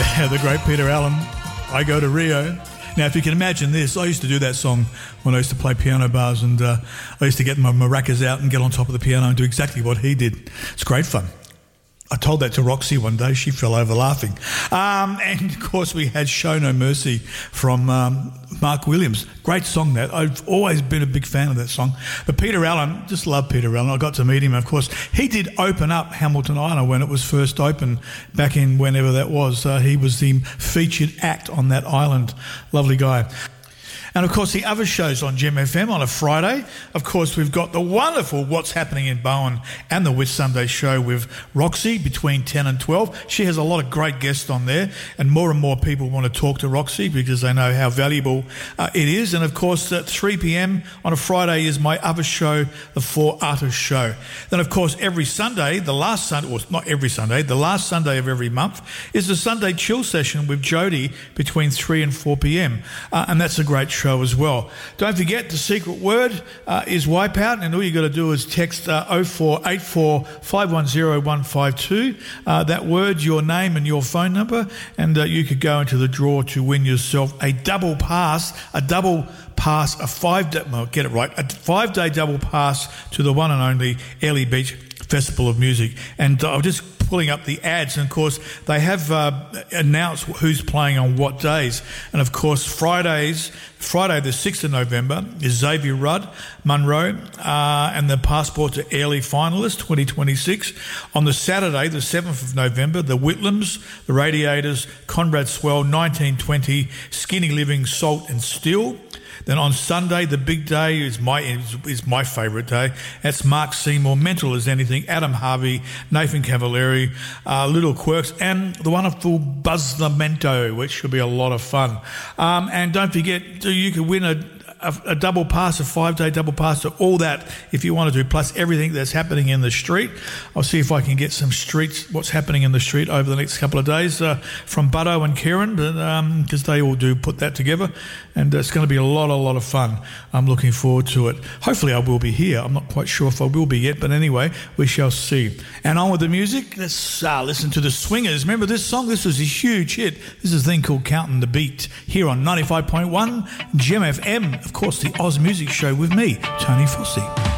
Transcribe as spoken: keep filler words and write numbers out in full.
Yeah, the great Peter Allen, I Go to Rio. Now, if you can imagine this, I used to do that song when I used to play piano bars, and uh, I used to get my maracas out and get on top of the piano and do exactly what he did. It's great fun. I told that to Roxy one day. She fell over laughing. Um, and, of course, we had Show No Mercy from um, Mark Williams. Great song, that. I've always been a big fan of that song. But Peter Allen, just love Peter Allen. I got to meet him, of course. He did open up Hamilton Island when it was first opened back in whenever that was. Uh, he was the featured act on that island. Lovely guy. And, of course, the other shows on Gem F M on a Friday. Of course, we've got the wonderful What's Happening in Bowen and the Whitsunday show with Roxy between ten and twelve. She has a lot of great guests on there, and more and more people want to talk to Roxy because they know how valuable uh, it is. And, of course, at three p.m. on a Friday is my other show, the Four Artists Show. Then, of course, every Sunday, the last Sunday, well, not every Sunday, the last Sunday of every month is the Sunday Chill Session with Jody between three and four p.m. Uh, and that's a great show as well. Don't forget, the secret word uh, is Wipeout, and all you got to do is text uh, oh four eight four, five one oh, one five two, uh, that word, your name and your phone number, and uh, you could go into the draw to win yourself a double pass, a double pass, a five-day, well, get it right, a five-day double pass to the one and only Airlie Beach Festival of Music. And uh, I'm just pulling up the ads, and of course they have uh, announced who's playing on what days. And of course Fridays, Friday the sixth of November is Xavier Rudd, Munro, uh, and the Passport to Airlie finalists twenty twenty-six. On the Saturday the seventh of November, the Whitlams, the Radiators, Conrad Swell, nineteen twenty, Skinny Living, Salt and Steel. Then on Sunday, the big day is my is, is my favourite day. That's Mark Seymour, Mental as Anything, Adam Harvey, Nathan Cavalieri, uh, Little Quirks, and the wonderful Buzz Lamento, which should be a lot of fun. Um, and don't forget, you can win a A, a double pass, a five-day double pass to all that if you want to do, plus everything that's happening in the street. I'll see if I can get some streets, what's happening in the street over the next couple of days uh, from Butto and Kieran, because um, they all do put that together, and it's going to be a lot, a lot of fun. I'm looking forward to it. Hopefully I will be here. I'm not quite sure if I will be yet, but anyway, we shall see. And on with the music, let's uh, listen to the Swingers. Remember this song? This was a huge hit. This is a thing called Counting the Beat here on ninety-five point one Gem F M. Of course, the Oz Music Show with me, Tony Fossey.